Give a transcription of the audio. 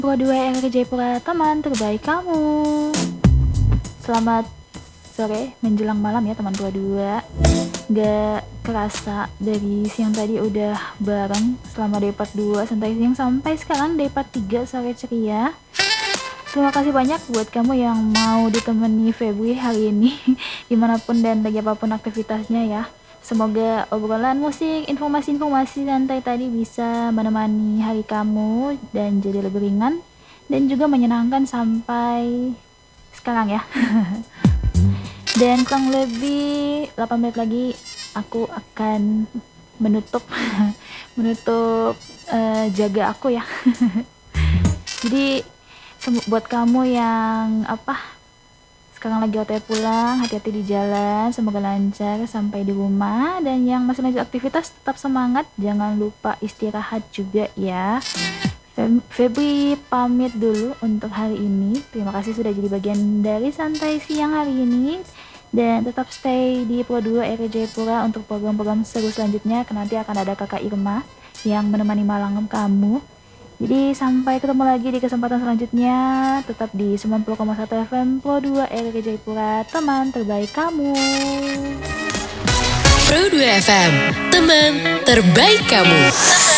Pro 2 RRI Jayapura, teman terbaik kamu. Selamat sore menjelang malam ya teman Pro 2. Gak kerasa dari siang tadi udah bareng selama day part 2 santai siang sampai sekarang day part 3 sore ceria. Terima kasih banyak buat kamu yang mau ditemani Febri hari ini dimanapun dan bagi apapun aktivitasnya ya. Semoga obrolan musik, informasi-informasi santai tadi bisa menemani hari kamu dan jadi lebih ringan dan juga menyenangkan sampai sekarang ya. Dan kurang lebih 8 menit lagi aku akan menutup jaga aku ya. Jadi buat kamu yang sekarang lagi OTW pulang, hati-hati di jalan, semoga lancar sampai di rumah. Dan yang masih lanjut aktivitas tetap semangat, jangan lupa istirahat juga ya. Febri pamit dulu untuk hari ini. Terima kasih sudah jadi bagian dari santai siang hari ini. Dan tetap stay di Pro 2 RRI Jayapura untuk program-program seru selanjutnya, karena nanti akan ada kakak Irma yang menemani malam kamu. Jadi sampai ketemu lagi di kesempatan selanjutnya. Tetap di 90,1 FM Pro 2 RRI Jayapura, teman terbaik kamu. Pro 2 FM, teman terbaik kamu.